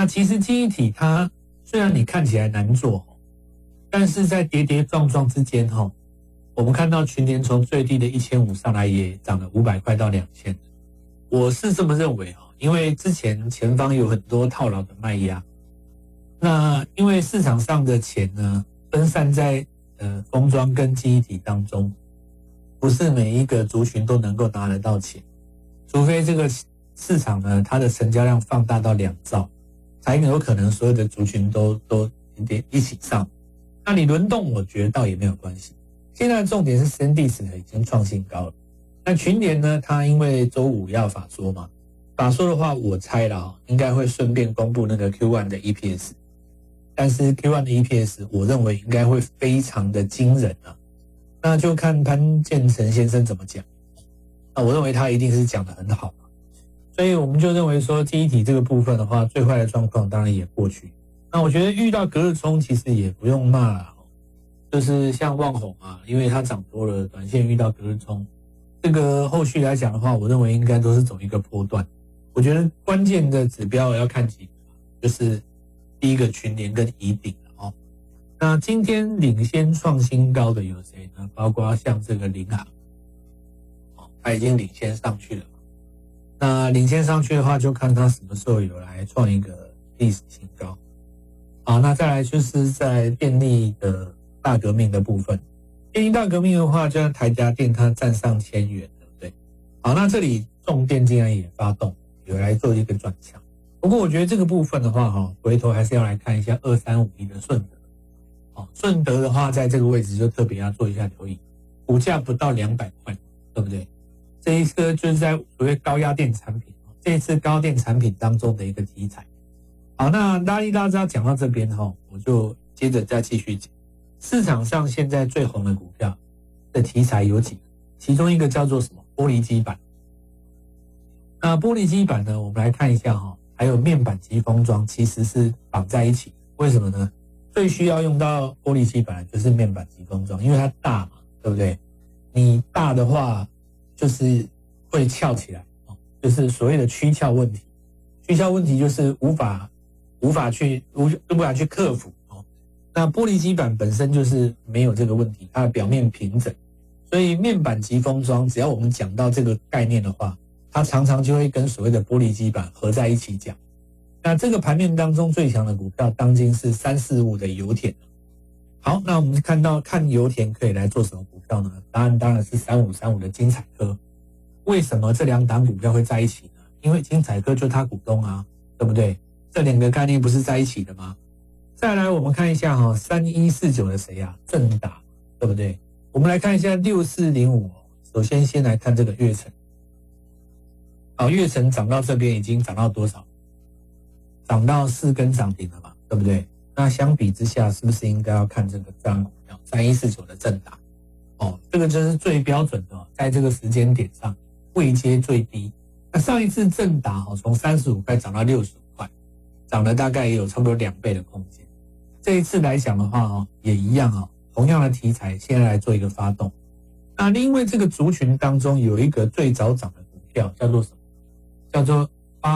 那其实记忆体它虽然你看起来难做，但是在跌跌撞撞之间我们看到群联从最低的1500上来也涨了500块到2000，我是这么认为因为之前前方有很多套牢的卖压，那因为市场上的钱呢分散在封装跟记忆体当中，不是每一个族群都能够拿得到钱，除非这个市场呢它的成交量放大到2兆，才有可能所有的族群都一起上。那你轮动我觉得倒也没有关系。现在的重点是SanDisk已经创新高了。那群联呢，它因为周五要法说嘛，法说的话我猜了应该会顺便公布那个 Q1 的 EPS， 但是 Q1 的 EPS 我认为应该会非常的惊人啊。那就看潘建成先生怎么讲。那我认为他一定是讲得很好，所以我们就认为说记忆体这个部分的话，最坏的状况当然也过去。那我觉得遇到隔日冲其实也不用骂了，就是像旺宏啊，因为它涨多了，短线遇到隔日冲，这个后续来讲的话，我认为应该都是走一个波段。我觉得关键的指标要看几个，就是第一个群联跟宜鼎那今天领先创新高的有谁呢？包括像这个联航它已经领先上去了。那领先上去的话，就看它什么时候有来创一个历史新高。好，那再来就是在电力的大革命的部分。电力大革命的话，就像台达电它站上1000元，对不对？好，那这里重电竟然也发动，有来做一个转强。不过我觉得这个部分的话回头还是要来看一下2351的顺德。顺德的话，在这个位置就特别要做一下留意，股价不到200块，对不对？这一个就是在所谓高压电产品，这一次高电产品当中的一个题材。好，那拉里拉扎讲到这边我就接着再继续讲。市场上现在最红的股票的题材有几个，其中一个叫做什么？玻璃基板。那玻璃基板呢，我们来看一下还有面板及封装其实是绑在一起。为什么呢？最需要用到玻璃基板就是面板及封装，因为它大嘛，对不对？你大的话就是会翘起来，就是所谓的躯壳问题。躯壳问题就是无法去克服。那玻璃基板本身就是没有这个问题，它的表面平整，所以面板及封装，只要我们讲到这个概念的话，它常常就会跟所谓的玻璃基板合在一起讲。那这个盘面当中最强的股票，当今是345的油田。好，那我们看油田可以来做什么股票呢？答案当然是3535的精彩科。为什么这两档股票会在一起呢？因为精彩科就是他股东啊，对不对？这两个概念不是在一起的吗？再来我们看一下3149的谁啊？正达，对不对？我们来看一下6405。首先来看这个月成。好，月成涨到这边已经涨到多少？涨到4根涨停了嘛，对不对？那相比之下，是不是应该要看这个张股票3149的正达？这个就是最标准的，在这个时间点上位阶最低。那上一次正达从35块涨到65块，涨了大概也有差不多2倍的空间。这一次来讲的话也一样同样的题材，现在来做一个发动。那因为这个族群当中有一个最早涨的股票叫做什么？叫做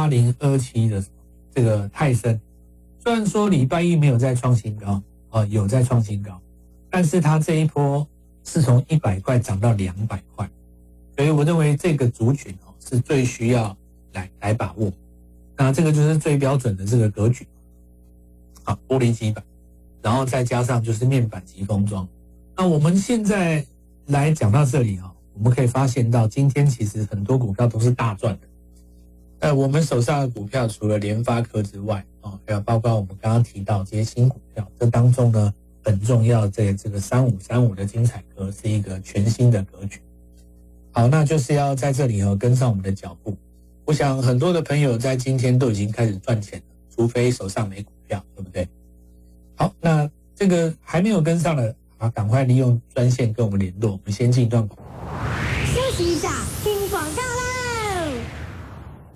8027的什么？这个泰森，虽然说礼拜一没有再创新高有在创新高，但是它这一波是从100块涨到200块，所以我认为这个族群是最需要来把握。那这个就是最标准的这个格局。好，玻璃基板，然后再加上就是面板及封装。那我们现在来讲到这里我们可以发现到今天其实很多股票都是大赚的。我们手上的股票除了联发科之外还有包括我们刚刚提到这些新股票，这当中呢很重要这个3535的精彩科是一个全新的格局。好，那就是要在这里跟上我们的脚步。我想很多的朋友在今天都已经开始赚钱了，除非手上没股票，对不对？好，那这个还没有跟上的赶快利用专线跟我们联络。我们先进一段广告， 休息一下，听广告喽。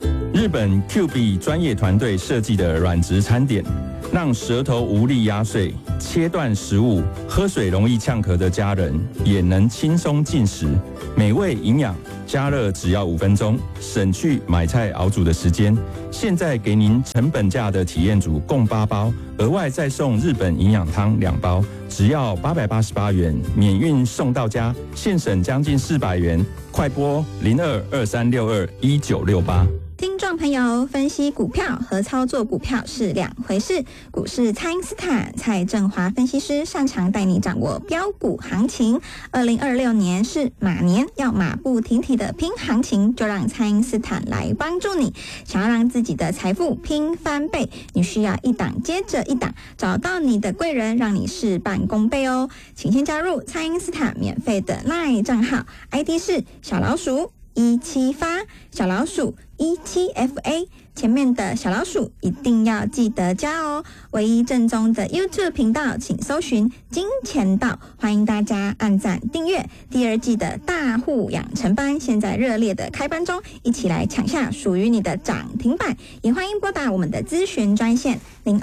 日本 QB 专业团队设计的软质餐点，让舌头无力压碎、切断食物、喝水容易呛咳的家人也能轻松进食，美味营养，加热只要5分钟，省去买菜熬煮的时间。现在给您成本价的体验组共8包，额外再送日本营养汤2包，只要888元，免运送到家，现省将近400元。快拨0223621968。 听众朋友，分析股票和操作股票是两回事。股市蔡因斯坦蔡正华分析师擅长带你掌握标股行情。2026年是马年，要马不停蹄的拼行情，就让蔡因斯坦来帮助你。想要让自己的财富拼翻倍，你需要一档接着一档，找到你的贵人，让你事半功倍哦。请先加入蔡因斯坦免费的 LINE 账号 ，ID 是小老鼠178，小老鼠17FA， 前面的小老鼠一定要记得加哦。唯一正宗的 YouTube 频道，请搜寻金钱道，欢迎大家按赞订阅。第2季的大户养成班现在热烈的开班中，一起来抢下属于你的涨停板。也欢迎拨打我们的咨询专线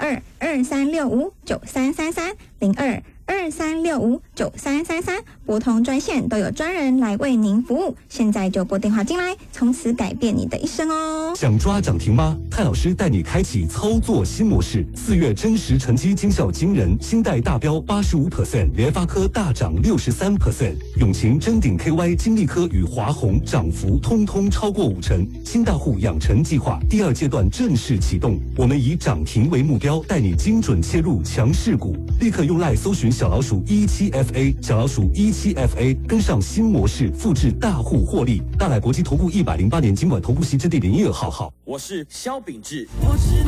02236593330223659333，拨通专线都有专人来为您服务。现在就拨电话进来，从此改变你的一生哦。 想抓涨停吗？蔡老师带你开启操作新模式，4月真实成绩惊效惊人，新代大标85%，联发科大涨63%，永勤、臻鼎 KY、金利科与华虹涨幅通通超过50%。新大户养成计划第2阶段正式启动，我们以涨停为目标，带你精准切入强势股。立刻用LINE搜寻小老鼠17FA， 小老鼠17FA， 跟上新模式，复制大户获利。大来国际投顾108年金管投顾西之地012号。 我是萧秉治，我是